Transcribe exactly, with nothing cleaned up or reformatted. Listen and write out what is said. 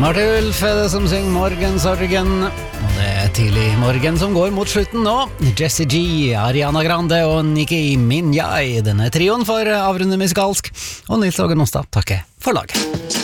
Martin Ulf er det som synger Morgensorgen, og det er tidlig morgen som går mot slutten nå. Jessie G, Ariana Grande og Nicki Minaj, denne trioen for avrunde musikalsk, og Nils Åge Nostad takker for laget.